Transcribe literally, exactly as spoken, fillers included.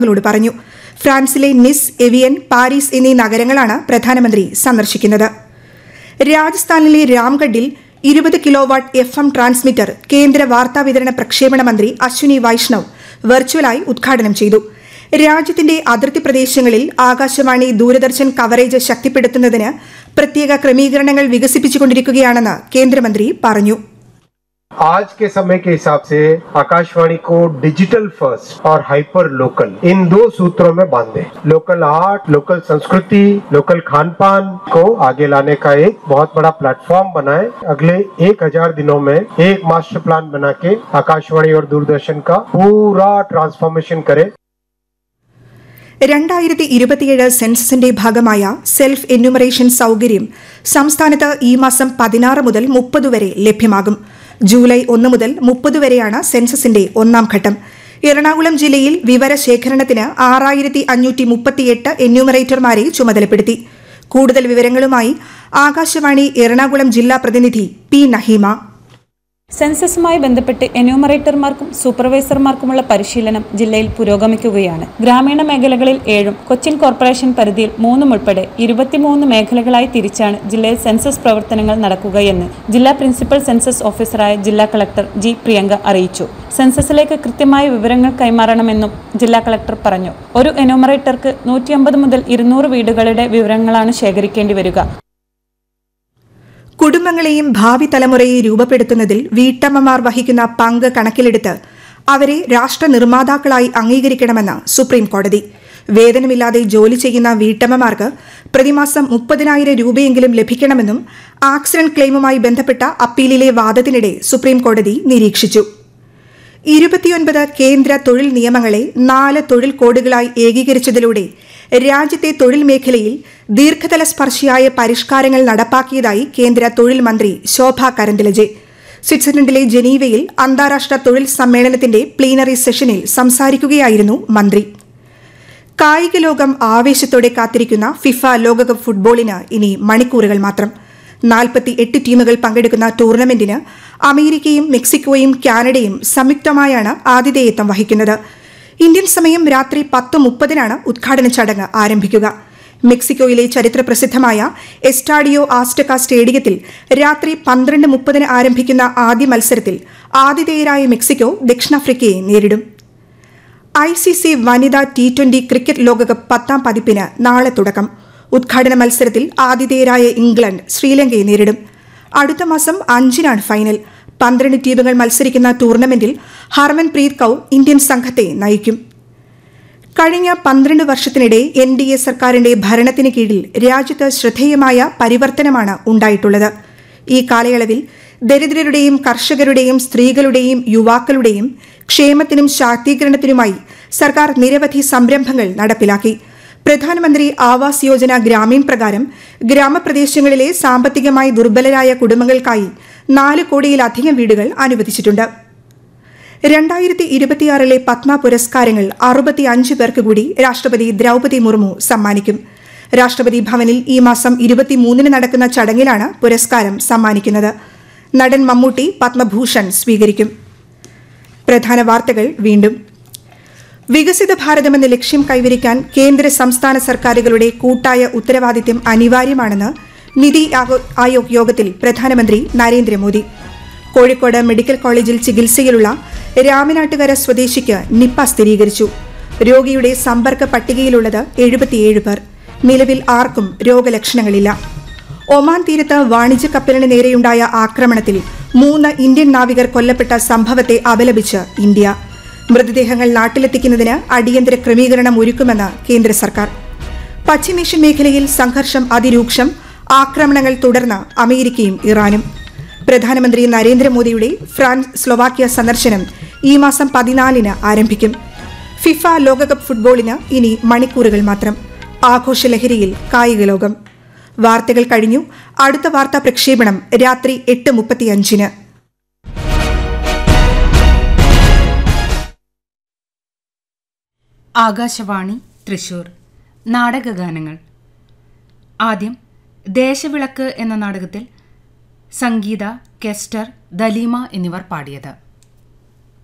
ോട് പറഞ്ഞു. ഫ്രാൻസിലെ നിസ്, avian, Paris എന്നീ നഗരങ്ങളാണ് പ്രധാനമന്ത്രി സന്ദർശിക്കുന്നത്. രാജസ്ഥാനിലെ രാംഗഡിൽ ഇരുപത് കിലോവാട്ട് എഫ് എം ട്രാൻസ്മിറ്റർ കേന്ദ്ര വാർത്താവിതരണ പ്രക്ഷേപണ മന്ത്രി അശ്വിനി വൈഷ്ണവ് വെർച്വലായി ഉദ്ഘാടനം ചെയ്തു. രാജ്യത്തിന്റെ അതിർത്തി പ്രദേശങ്ങളിൽ ആകാശവാണി, ദൂരദർശൻ കവറേജ് ശക്തിപ്പെടുത്തുന്നതിന് പ്രത്യേക ക്രമീകരണങ്ങൾ വികസിപ്പിച്ചുകൊണ്ടിരിക്കുകയാണെന്ന് കേന്ദ്രമന്ത്രി പറഞ്ഞു. आज के समय के हिसाब से आकाशवाणी को डिजिटल फर्स्ट और हाइपर लोकल इन दो सूत्रों में बांधे. लोकल आर्ट, लोकल संस्कृति, लोकल खान पान को आगे लाने का एक बहुत बड़ा प्लेटफॉर्म बनाए. अगले एक हजार दिनों में एक मास्टर प्लान बना के आकाशवाणी और दूरदर्शन का पूरा ट्रांसफॉर्मेशन करे. രണ്ടായിരത്തി ഇരുപത്തിയേഴ് സെൻസസിന്റെ ഭാഗമായ സെൽഫ് എന്യൂമറേഷൻ സൌകര്യം സംസ്ഥാനത്ത് ഈ മാസം പതിനാറ് മുതൽ മുപ്പത് വരെ ലഭ്യമാകും. ജൂലൈ ഒന്ന് മുതൽ മുപ്പത് വരെയാണ് സെൻസസിന്റെ ഒന്നാം ഘട്ടം. എറണാകുളം ജില്ലയിൽ വിവരശേഖരണത്തിന് ആറായിരത്തി അഞ്ഞൂറ്റി മുപ്പത്തിയെട്ട് എന്യൂമറേറ്റർമാരെ ചുമതലപ്പെടുത്തി. കൂടുതൽ വിവരങ്ങളുമായി ആകാശവാണി എറണാകുളം ജില്ലാ പ്രതിനിധി പി നഹീമ. സെൻസസുമായി ബന്ധപ്പെട്ട് എന്യൂമറേറ്റർമാർക്കും സൂപ്പർവൈസർമാർക്കുമുള്ള പരിശീലനം ജില്ലയിൽ പുരോഗമിക്കുകയാണ്. ഗ്രാമീണ മേഖലകളിൽ ഏഴും കൊച്ചിൻ കോർപ്പറേഷൻ പരിധിയിൽ മൂന്നും ഉൾപ്പെടെ ഇരുപത്തിമൂന്ന് മേഖലകളായി തിരിച്ചാണ് ജില്ലയിൽ സെൻസസ് പ്രവർത്തനങ്ങൾ നടക്കുകയെന്ന് ജില്ലാ പ്രിൻസിപ്പൽ സെൻസസ് ഓഫീസറായ ജില്ലാ കളക്ടർ ജി പ്രിയങ്ക അറിയിച്ചു. സെൻസസിലേക്ക് കൃത്യമായ വിവരങ്ങൾ കൈമാറണമെന്നും ജില്ലാ കളക്ടർ പറഞ്ഞു. ഒരു എന്യൂമറേറ്റർക്ക് നൂറ്റി അമ്പത് മുതൽ ഇരുന്നൂറ് വീടുകളുടെ വിവരങ്ങളാണ് ശേഖരിക്കേണ്ടി വരിക. കുടുംബങ്ങളെയും ഭാവി തലമുറയെ രൂപപ്പെടുത്തുന്നതിൽ വീട്ടമ്മമാർ വഹിക്കുന്ന പങ്ക് കണക്കിലെടുത്ത് അവരെ രാഷ്ട്ര നിർമ്മാതാക്കളായി അംഗീകരിക്കണമെന്ന് സുപ്രീം കോടതി. വേതനമില്ലാതെ ജോലി ചെയ്യുന്ന വീട്ടമ്മമാർക്ക് പ്രതിമാസം മുപ്പതിനായിരം രൂപയെങ്കിലും ലഭിക്കണമെന്നും ആക്സിഡന്റ് ക്ലെയിമുമായി ബന്ധപ്പെട്ട അപ്പീലിലെ വാദത്തിനിടെ സുപ്രീം കോടതി നിരീക്ഷിച്ചു. ഇരുപത്തിയൊൻപത് കേന്ദ്ര തൊഴിൽ നിയമങ്ങളെ നാല് തൊഴിൽ കോഡുകളായി ഏകീകരിച്ചതിലൂടെ രാജ്യത്തെ തൊഴിൽ മേഖലയിൽ ദീർഘതല സ്പർശിയായ പരിഷ്കാരങ്ങൾ നടപ്പാക്കിയതായി കേന്ദ്ര തൊഴിൽ മന്ത്രി ശോഭ കരന്തിലജെ സ്വിറ്റ്സർലൻഡിലെ ജനീവയിൽ അന്താരാഷ്ട്ര തൊഴിൽ സമ്മേളനത്തിന്റെ പ്ലീനറി സെഷനിൽ സംസാരിക്കുകയായിരുന്നു മന്ത്രി. കായിക ലോകം ആവേശത്തോടെ കാത്തിരിക്കുന്ന ഫിഫ ലോകകപ്പ് ഫുട്ബോളിന് ഇനി മണിക്കൂറുകൾ മാത്രം. നാൽപ്പത്തി എട്ട് ടീമുകൾ പങ്കെടുക്കുന്ന ടൂർണമെന്റിന് അമേരിക്കയും മെക്സിക്കോയും കാനഡയും സംയുക്തമായാണ് ആതിഥേയത്വം വഹിക്കുന്നത്. ഇന്ത്യൻ സമയം രാത്രി പത്ത് മുപ്പതിനാണ് ഉദ്ഘാടന ചടങ്ങ് ആരംഭിക്കുക. മെക്സിക്കോയിലെ ചരിത്രപ്രസിദ്ധമായ എസ്റ്റാഡിയോ ആസ്റ്റക സ്റ്റേഡിയത്തിൽ രാത്രി പന്ത്രണ്ട് മുപ്പതിന് ആരംഭിക്കുന്ന ആദ്യ മത്സരത്തിൽ ആതിഥേയരായ മെക്സിക്കോ ദക്ഷിണാഫ്രിക്കയെ നേരിടും. ഐ സി സി വനിതാ ടി ട്വന്റി ക്രിക്കറ്റ് ലോകകപ്പ് പത്താം പതിപ്പിന് നാളെ തുടക്കം. ഉദ്ഘാടന മത്സരത്തിൽ ആതിഥേയരായ ഇംഗ്ലണ്ട് ശ്രീലങ്കയെ നേരിടും. അടുത്ത മാസം അഞ്ചിനാണ് ഫൈനൽ. പന്ത്രണ്ട് ടീമുകൾ മത്സരിക്കുന്ന ടൂർണമെന്റിൽ ഹർമൻപ്രീത് കൌർ ഇന്ത്യൻ സംഘത്തെ നയിക്കും. കഴിഞ്ഞ പന്ത്രണ്ട് വർഷത്തിനിടെ എൻ ഡി എ സർക്കാരിന്റെ ഭരണത്തിന് കീഴിൽ രാജ്യത്ത് ശ്രദ്ധേയമായ പരിവർത്തനമാണ് ഉണ്ടായിട്ടുള്ളത്. ഈ കാലയളവിൽ ദരിദ്രരുടെയും കർഷകരുടെയും സ്ത്രീകളുടെയും യുവാക്കളുടെയും ക്ഷേമത്തിനും ശാക്തീകരണത്തിനുമായി സർക്കാർ നിരവധി സംരംഭങ്ങൾ നടപ്പിലാക്കി. പ്രധാനമന്ത്രി ആവാസ് യോജന ഗ്രാമീൺ പ്രകാരം ഗ്രാമപ്രദേശങ്ങളിലെ സാമ്പത്തികമായി ദുർബലരായ കുടുംബങ്ങൾക്കായി നാല് കോടിയിലധികം വീടുകൾ അനുവദിച്ചിട്ടുണ്ട്. രണ്ടായിരത്തി ഇരുപത്തിയാറിലെ പത്മ പുരസ്കാരങ്ങൾ അറുപത്തിയഞ്ച് പേർക്ക് കൂടി രാഷ്ട്രപതി ദ്രൌപദി മുർമു സമ്മാനിക്കും. രാഷ്ട്രപതി ഭവനിൽ ഈ മാസം ഇരുപത്തിമൂന്നിന് നടക്കുന്ന ചടങ്ങിലാണ് പുരസ്കാരം സമ്മാനിക്കുന്നത്. നടൻ മമ്മൂട്ടി പത്മഭൂഷൺ സ്വീകരിക്കും. പ്രധാന വാർത്തകൾ വീണ്ടും. വികസിത ഭാരതമെന്ന ലക്ഷ്യം കൈവരിക്കാൻ കേന്ദ്ര സംസ്ഥാന സർക്കാരുകളുടെ കൂട്ടായ ഉത്തരവാദിത്തം അനിവാര്യമാണെന്ന് നിതി ആയോഗ് യോഗത്തിൽ പ്രധാനമന്ത്രി നരേന്ദ്രമോദി. കോഴിക്കോട് മെഡിക്കൽ കോളേജിൽ ചികിത്സയിലുള്ള രാമനാട്ടുകര സ്വദേശിക്ക് നിപ്പ സ്ഥിരീകരിച്ചു. രോഗിയുടെ സമ്പർക്ക പട്ടികയിലുള്ളത് എഴുപത്തിയേഴ് പേർ. നിലവിൽ ആർക്കും രോഗലക്ഷണങ്ങളില്ല. ഒമാൻ തീരത്ത് വാണിജ്യ കപ്പലിന് നേരെയുണ്ടായ ആക്രമണത്തിൽ മൂന്ന് ഇന്ത്യൻ നാവികർ കൊല്ലപ്പെട്ട സംഭവത്തെ അപലപിച്ച് ഇന്ത്യ. മൃതദേഹങ്ങൾ നാട്ടിലെത്തിക്കുന്നതിന് അടിയന്തര ക്രമീകരണം ഒരുക്കുമെന്ന് കേന്ദ്ര സർക്കാർ. പശ്ചിമേഷ്യൻ മേഖലയിൽ സംഘർഷം അതിരൂക്ഷം. ആക്രമണങ്ങൾ തുടർന്ന് അമേരിക്കയും ഇറാനും. പ്രധാനമന്ത്രി നരേന്ദ്രമോദിയുടെ ഫ്രാൻസ് സ്ലൊവാക്യ സന്ദർശനം ഈ മാസം പതിനാലിന് ആരംഭിക്കും. ഫിഫ ലോകകപ്പ് ഫുട്ബോളിന് ഇനി മണിക്കൂറുകൾ മാത്രം. ആഘോഷലഹരിയിൽ കായിക ലോകം. വാർത്തകൾ കഴിഞ്ഞു. അടുത്ത വാർത്താ പ്രക്ഷേപണം രാത്രി എട്ട് മുപ്പത്തിയഞ്ചിന്. ആകാശവാണി തൃശൂർ. നാടകഗാനങ്ങൾ. ആദ്യം ദേശവിളക്ക് എന്ന നാടകത്തിൽ സംഗീത, കെസ്റ്റർ, ദലീമ എന്നിവർ പാടിയത്.